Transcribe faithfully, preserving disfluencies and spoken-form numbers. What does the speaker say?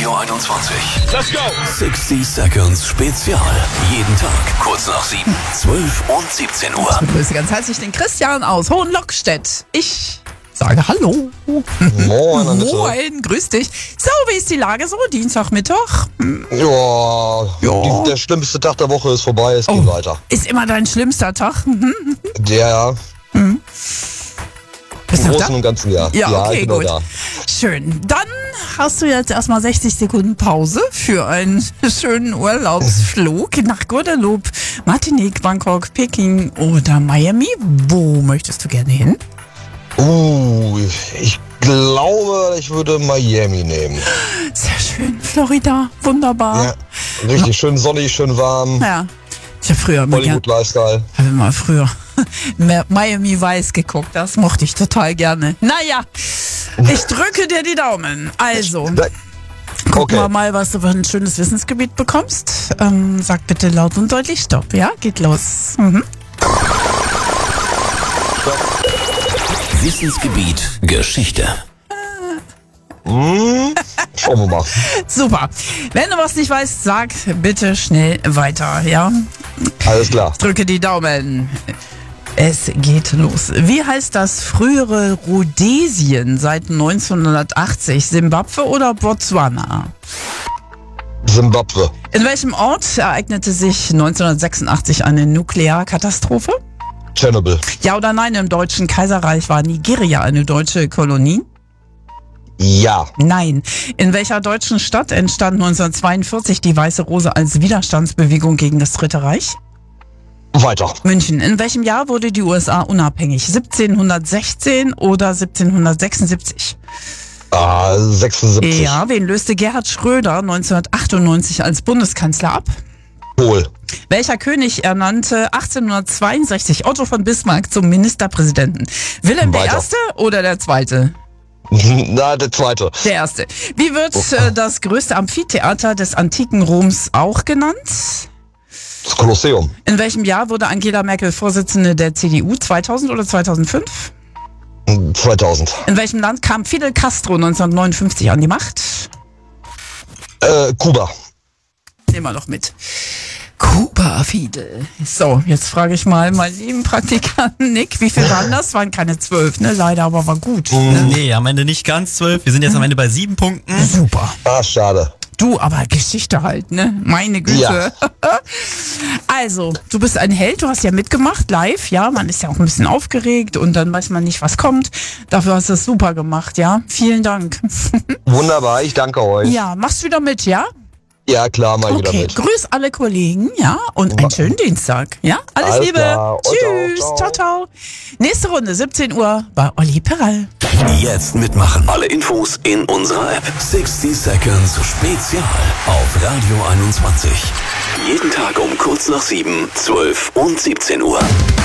Radio einundzwanzig. Let's go! sechzig Seconds Spezial. Jeden Tag kurz nach sieben, zwölf und siebzehn Uhr. Ich begrüße ganz herzlich den Christian aus Hohenlockstedt. Ich sage Hallo. Moin, Annette. Moin, grüß dich. So, wie ist die Lage so? Dienstagmittag? Ja, Ja. Die, der schlimmste Tag der Woche ist vorbei, es geht weiter. Ist immer dein schlimmster Tag? Mhm. Der, Bist im du da? Großen und Ganzen Jahr. Ja, okay, ich bin gut. noch da. Schön. Dann hast du jetzt erstmal sechzig Sekunden Pause für einen schönen Urlaubsflug nach Guadeloupe, Martinique, Bangkok, Peking oder Miami. Wo möchtest du gerne hin? Uh, ich glaube, ich würde Miami nehmen. Sehr schön. Florida. Wunderbar. Ja, richtig schön sonnig, schön warm. Ja. Ich habe früher mal gern, Hollywood-Lifestyle. hab mal früher Miami Vice geguckt. Das mochte ich total gerne. Naja, ich drücke dir die Daumen. Also, gucken Okay. wir mal, was du für ein schönes Wissensgebiet bekommst. Ähm, sag bitte laut und deutlich Stopp. Ja, geht los. Mhm. Wissensgebiet Geschichte. Hm, schauen wir mal. Super. Wenn du was nicht weißt, sag bitte schnell weiter. Ja, Alles klar. drücke die Daumen. Es geht los. Wie heißt das frühere Rhodesien seit neunzehnhundertachtzig? Simbabwe oder Botswana? Simbabwe. In welchem Ort ereignete sich neunzehnhundertsechsundachtzig eine Nuklearkatastrophe? Tschernobyl. Ja oder nein, im Deutschen Kaiserreich war Nigeria eine deutsche Kolonie? Ja. Nein. In welcher deutschen Stadt entstand neunzehnhundertzweiundvierzig die Weiße Rose als Widerstandsbewegung gegen das Dritte Reich? Weiter. München. In welchem Jahr wurde die U S A unabhängig? siebzehnhundertsechzehn oder siebzehnhundertsechsundsiebzig? Ah, sechsundsiebzig. Ja, wen löste Gerhard Schröder neunzehnhundertachtundneunzig als Bundeskanzler ab? Kohl. Welcher König ernannte achtzehnhundertzweiundsechzig Otto von Bismarck zum Ministerpräsidenten? Wilhelm der Weiter. Erste oder der Zweite? Na, der zweite. Der Erste. Wie wird äh, das größte Amphitheater des antiken Roms auch genannt? Das Kolosseum. In welchem Jahr wurde Angela Merkel Vorsitzende der C D U? zweitausend oder zweitausendfünf? zweitausend. In welchem Land kam Fidel Castro neunzehnhundertneunundfünfzig an die Macht? Äh, Kuba. Nehmen wir doch mit. Kuba, Fidel. So, jetzt frage ich mal meinen lieben Praktikanten Nick, wie viel waren das? Waren keine zwölf, ne? Leider, aber war gut. Ne? Nee, am Ende nicht ganz zwölf. Wir sind jetzt am Ende bei sieben Punkten. Super. Ah, schade. Du, aber Geschichte halt, ne? Meine Güte. Ja. Also, du bist ein Held, du hast ja mitgemacht, live, ja, man ist ja auch ein bisschen aufgeregt und dann weiß man nicht, was kommt. Dafür hast du es super gemacht, ja? Vielen Dank. Wunderbar, ich danke euch. Ja, machst du wieder mit, ja? Ja, klar, mach ich wieder Okay, mit. grüß alle Kollegen, ja, und einen schönen Dienstag, ja? Alles, Alles Liebe. klar. Und Tschüss, ciao, ciao, ciao. ciao. Nächste Runde, siebzehn Uhr bei Olli Perall. Jetzt mitmachen. Alle Infos in unserer App. sechzig Seconds Spezial auf Radio einundzwanzig. Jeden Tag um kurz nach sieben, zwölf und siebzehn Uhr.